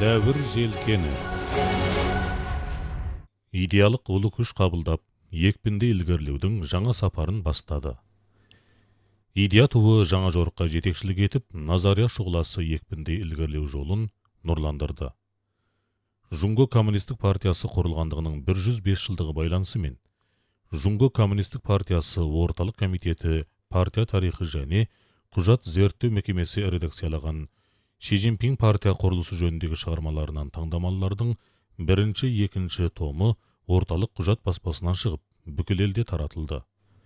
Дәуір желкені. Идеялық ұлы күш қабылдап, екпінді ілгерлеудің жаңа сапарын бастады. Идея туы жаңа жорыққа жетекшілік етіп, назария шұғыласы екпінді ілгерлеу жолын нұрландырды. Жунго коммунистік партиясы құрылғандығының 105 жылдығы байланысымен, Жунго коммунистік партиясы орталық комитеті партия тарихы және құжат зерттеу мекемесі редакциялаған Ши Цзиньпин партия құрылысы жөніндегі шығармаларынан таңдамалылардың бірінші, екінші томы орталық құжат баспасынан шығып, бүкіл елде таратылды.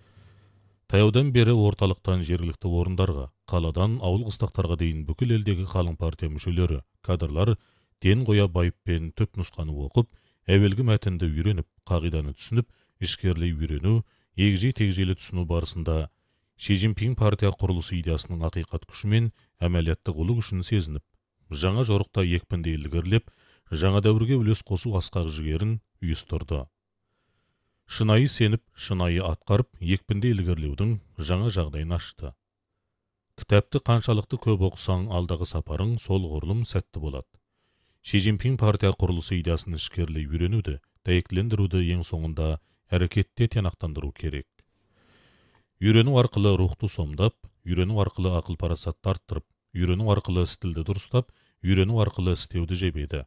Таяудан бері орталықтан жергілікті орындарға, қаладан ауыл қыстақтарға дейін бүкіл елдегі қалың партия мүшелері, кадрлар ден қоя байыппен төп нұсқаны оқып, әуелгі мәтінді үйреніп, қағиданы түсініп, ішкерлей үйрену, егжей-тегжейлі түсіну барысында Ши Цзиньпин партия құрылысы идеясының ақиқат күшімен әмәлиятты ұлы күшін сезініп, жаңа жорықта екпінді ілгерлеп, жаңа дәуірге үлес қосу асқақ жігерін ұйыстырды. Шынайы сеніп, шынайы атқарып, екпінді ілгерлеудің жаңа жағдайын ашты. Кітапты қаншалықты көп оқысаң, алдағы сапарың солғұрлым сәтті болады. Ши Цзиньпин партия құрылысы идеясын ішкерлей үйренуді, дәйектілендіруді ең соңында әрекетте тиянақтандыру керек. Үйрену арқылы рухты сомдап, үйрену арқылы ақыл-парасатты арттырып, үйрену арқылы стілді дұрыстап, үйрену арқылы істеуді жебеді.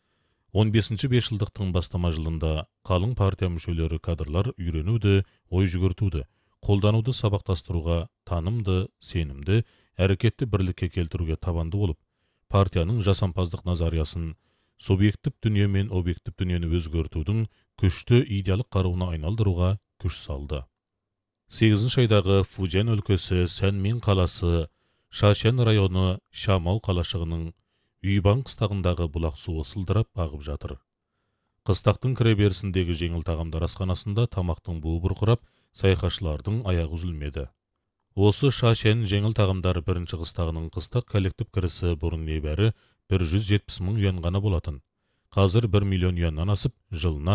15-ші бесжылдықтың бастама жылында қалың партия мүшелері кадрлар үйренуді, ой жүгіртуді, қолдануды сабақтастыруға танымды, сенімді, әрекетті бірлікке келтіруге табанды болып, партияның жасампаздық назариясын субъектив дүние мен объектив дүниені өзгертудің күшті идеялық қаруына айналдыруға күш салды. 8-ші айдағы Фудзян өлкесі Сәнмен қаласы Шашен районы Шамау қалашығының Үйбан қыстағындағы бұлақ суы сылдырап ағып жатыр. Қыстақтың кіреберісіндегі жеңіл тағамдар асханасында тамақтың буы бұрқырап, саяхатшылардың аяғы үзілмеді. Осы Шашен жеңіл тағамдар бірінші қыстағының қыстақ коллектив кірісі бұрын небәрі 170 мың юан ғана болатын. Қазір 1 миллион юаннан асып, жылына